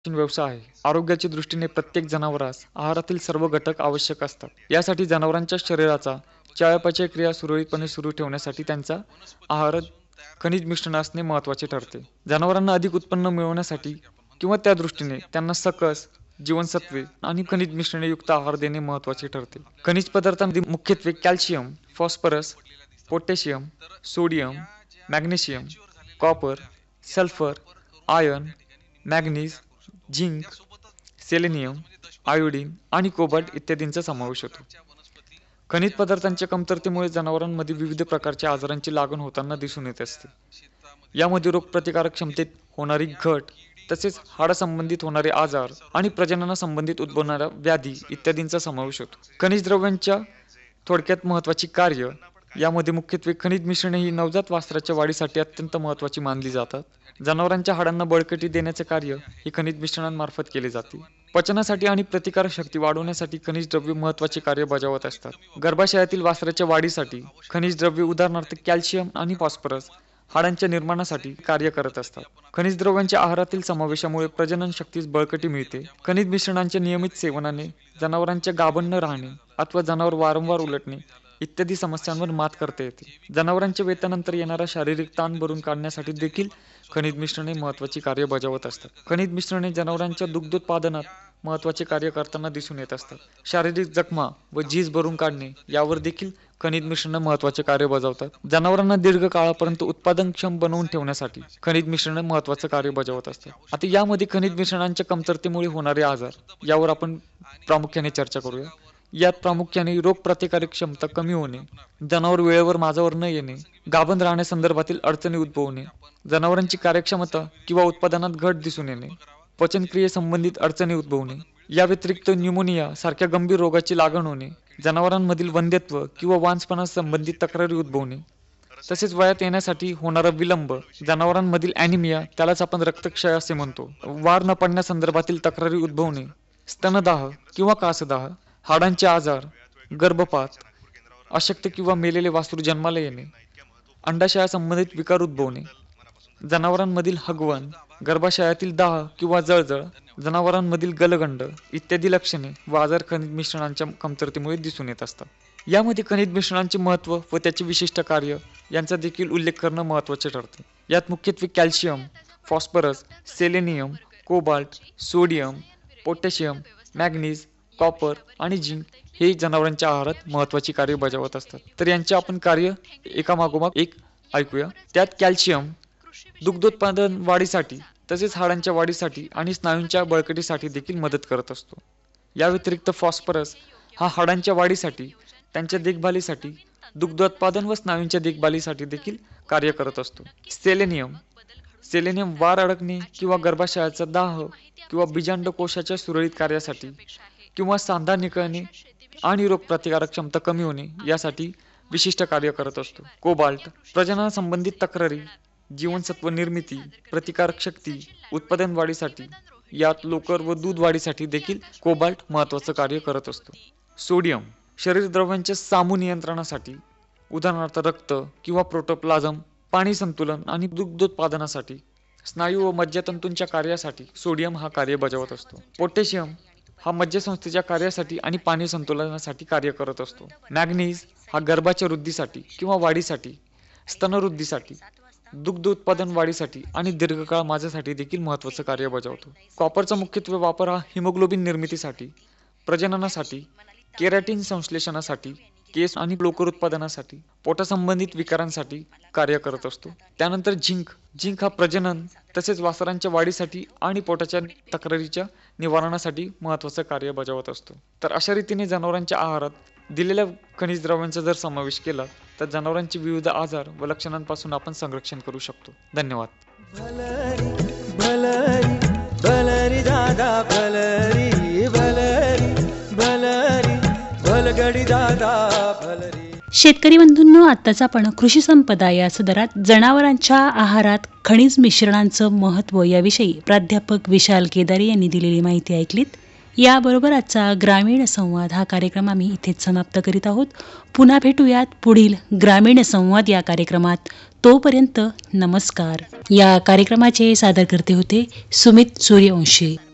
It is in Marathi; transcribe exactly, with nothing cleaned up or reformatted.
व्यवसाय आहे. आरोग्याच्या दृष्टीने प्रत्येक जनावरास आहारातील सर्व घटक आवश्यक असतात. यासाठी जनावरांच्या शरीराचा चयापचय क्रिया सुरळीतपणे सुरू ठेवण्यासाठी त्यांचा आहारात खनिज मिश्रण असणे महत्त्वाचे ठरते. जनावरांना अधिक उत्पन्न मिळवण्यासाठी किंवा त्या दृष्टीने त्यांना सकस, जीवनसत्वे आणि खनिज मिश्रणयुक्त आहार देणे महत्त्वाचे ठरते. खनिज पदार्थांमध्ये मुख्यत्वे calcium, phosphorus, potassium, sodium, magnesium, copper, sulphur, iron, manganese, zinc, selenium, iodine आणि कोबाल्ट इत्यादींचा समावेश होतो. खनिज पदार्थांच्या कमतरतेमुळे जनावरांमध्ये विविध प्रकारच्या आजारांची लागण होताना दिसून येत असते. यामध्ये रोगप्रतिकारक क्षमतेत होणारी घट, तसेच हाडासंबंधित होणारे आजार आणि प्रजननासंबंधित उद्भवणाऱ्या व्याधी इत्यादींचा समावेश होतो. खनिज द्रव्यांच्या थोडक्यात महत्त्वाची कार्य यामध्ये मुख्यत्वे खनिज मिश्रणे ही नवजात वासराच्या वाढीसाठी अत्यंत महत्त्वाची मानली जातात. जनावरांच्या हाडांना बळकटी देण्याचे कार्य हे खनिज मिश्रणांमार्फत केले जाते. पचनासाठी आणि प्रतिकारक शक्ती वाढवण्यासाठी खनिज द्रव्ये महत्त्वाचे कार्य बजावत असतात. गर्भाशयातील वासराच्या वाढीसाठी खनिज द्रव्ये उदाहरणार्थ कॅल्शियम आणि फॉस्फरस हाडांच्या निर्माणासाठी कार्य करत असतात. खनिज द्रव्यांच्या आहारातील समावेशामुळे प्रजनन शक्तीस बळकटी मिळते. खनिज मिश्रणांच्या नियमित सेवनाने जनावरांच्या गाभण न राहणे अथवा जनावर वारंवार उलटणे इत्यादी समस्यांवर मात करता येते. जनावरांच्या वेतनानंतर येणारा शारीरिक ताण भरून काढण्यासाठी देखील खनिज मिश्रणे महत्त्वाची कार्य बजावत असतात. खनिज मिश्रणे जनावरांच्या दुग्धोत्पादनात महत्त्वाचे कार्य करताना दिसून येत असतात. शारीरिक जखमा व झीज भरून काढणे यावर देखील खनिज मिश्रणे महत्त्वाचे कार्य बजावतात. जनावरांना दीर्घ काळापर्यंत उत्पादनक्षम बनवून ठेवण्यासाठी खनिज मिश्रणे महत्त्वाचे कार्य बजावत असतात. आता यामध्ये खनिज मिश्रणांच्या कमतरतेमुळे होणारे आजार यावर आपण प्रामुख्याने चर्चा करूया. यात प्रामुख्याने रोगप्रतिकारक क्षमता कमी होणे, जनावर वेळेवर माझावर न येणे, गाभण राहण्यासंदर्भातील अडचणी उद्भवणे, जनावरांची कार्यक्षमता किंवा उत्पादनात घट दिसून येणे, पचनक्रियेसंबंधित अडचणी उद्भवणे, या व्यतिरिक्त न्यूमोनिया सारख्या गंभीर रोगाची लागण होणे, जनावरांमधील वंध्यत्व किंवा वांझपणा संबंधित तक्रारी उद्भवणे, तसेच वयात येण्यासाठी होणारा विलंब, जनावरांमधील ॲनिमिया त्यालाच आपण रक्तक्षय असे म्हणतो, वार न पडण्यासंदर्भातील तक्रारी उद्भवणे, स्तनदाह किंवा कासदाह, हाडांचे आजार, गर्भपात, अशक्त किंवा मेलेले वासरू जन्माला येणे, अंडाशया संबंधित विकार उद्भवणे, जनावरांमधील हगवण, गर्भाशयातील दाह किंवा जळजळ, जनावरांमधील गलगंड इत्यादी लक्षणे व आजार खनिज मिश्रणांच्या कमतरतेमुळे दिसून येत असतात. यामध्ये खनिज मिश्रणांचे महत्त्व व त्याचे विशिष्ट कार्य यांचा देखील उल्लेख करणं महत्त्वाचे ठरते. यात मुख्यत्वे calcium, phosphorus, selenium, cobalt, sodium, potassium, manganese, copper आणि झिंक हे जनावरांच्या आहारात महत्त्वाची कार्य बजावत असतात. तर यांचे आपण कार्य एकामागोमाग एक ऐकूया. त्यात कॅल्शियम दुग्धोत्पादन वाढीसाठी तसेच हाडांच्या वाढीसाठी आणि स्नायूंच्या बळकटीसाठी देखील मदत करत असतो. या व्यतिरिक्त फॉस्फरस हा हाडांच्या वाढीसाठी, त्यांच्या देखभालीसाठी, दुग्धोत्पादन व स्नायूंच्या देखभालीसाठी देखील कार्य करत असतो. सेलेनियम सेलेनियम वार अडकणे किंवा गर्भाशयाचा दाह किंवा बीजांडकोशाच्या सुरळीत कार्यासाठी किंवा सांधा निकळणे आणि रोगप्रतिकारक क्षमता कमी होणे यासाठी विशिष्ट कार्य करत असतो. कोबाल्ट प्रजननासंबंधित तक्रारी, जीवनसत्व निर्मिती, प्रतिकारक शक्ती, उत्पादन वाढीसाठी, यात लोकर व दूध वाढीसाठी देखील कोबाल्ट महत्त्वाचं कार्य करत असतो. सोडियम शरीर द्रव्यांच्या सामू नियंत्रणासाठी, उदाहरणार्थ रक्त किंवा प्रोटोप्लाझम, पाणी संतुलन आणि दुग्धोत्पादनासाठी, स्नायू व मज्जातंतूंच्या कार्यासाठी सोडियम हा कार्य बजावत असतो. पोटॅशियम हा मज्जासंस्थेच्या कार्यासाठी आणि पाणी संतुलनासाठी कार्य करत असतो. मॅग्नीज हा गर्भाच्या वृद्धीसाठी किंवा वाढीसाठी, स्तनवृद्धीसाठी, दुग्ध उत्पादन वाढीसाठी आणि दीर्घकाळ माझ्यासाठी देखील महत्त्वाचं कार्य बजावतो. कॉपरचा मुख्यत्वे वापर हा हिमोग्लोबिन निर्मितीसाठी, प्रजननासाठी, केरॅटिन संश्लेषणासाठी, केस आणि लोकर उत्पादनासाठी, पोटासंबंधित विकारांसाठी कार्य करत असतो. त्यानंतर झिंक झिंक हा प्रजनन तसेच वासरांच्या वाढीसाठी आणि पोटाच्या तक्रारीच्या निवारणासाठी महत्त्वाचं कार्य बजावत असतो. तर अशा रीतीने जनावरांच्या आहारात दिलेल्या खनिज द्रव्यांचा जर समावेश केला तर जनावरांचे विविध आजार व लक्षणांपासून आपण संरक्षण करू शकतो. धन्यवाद. भलरी भलरी भलरी दादा भलरी भलरी भलरी भलगडी दादा भलरी. शेतकरी बंधूंनो, आत्ताच आपण कृषी संपदा या सदरात जनावरांच्या आहारात खनिज मिश्रणांचं महत्त्व याविषयी प्राध्यापक विशाल केदारे यांनी दिलेली माहिती ऐकलीत. याबरोबर आजचा ग्रामीण संवाद हा कार्यक्रम आम्ही इथेच समाप्त करीत आहोत. पुन्हा भेटूयात पुढील ग्रामीण संवाद या कार्यक्रमात. तोपर्यंत नमस्कार. या कार्यक्रमाचे सादरकर्ते होते सुमित सूर्यवंशी.